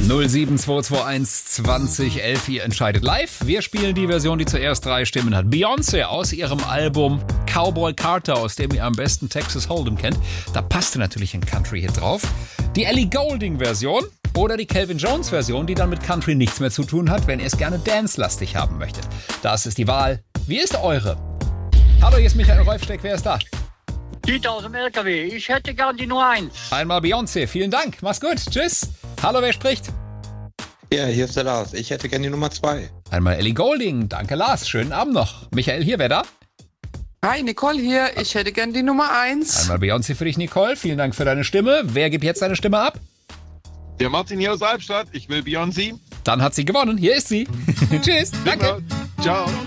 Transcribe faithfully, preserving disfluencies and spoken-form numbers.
null sieben zwei zwei eins zwanzig elf, ihr entscheidet live. Wir spielen die Version, die zuerst drei Stimmen hat. Beyoncé aus ihrem Album Cowboy Carter, aus dem ihr am besten Texas Hold'em kennt. Da passte natürlich ein Country-Hit drauf. Die Ellie Goulding-Version oder die Calvin Jones-Version, die dann mit Country nichts mehr zu tun hat, wenn ihr es gerne dance-lastig haben möchtet. Das ist die Wahl. Wie ist eure? Hallo, hier ist Michael Rolfsteck. Wer ist da? Dieter aus dem L K W. Ich hätte gern die Nummer eins. Einmal Beyoncé. Vielen Dank. Mach's gut. Tschüss. Hallo, wer spricht? Ja, hier ist der Lars. Ich hätte gern die Nummer zwei. Einmal Ellie Goulding. Danke, Lars. Schönen Abend noch. Michael hier, wer da? Hi, Nicole hier. Ich hätte gern die Nummer eins. Einmal Beyoncé für dich, Nicole. Vielen Dank für deine Stimme. Wer gibt jetzt seine Stimme ab? Der Martin hier aus Albstadt. Ich will Beyoncé. Dann hat sie gewonnen. Hier ist sie. Tschüss. Danke. Ciao.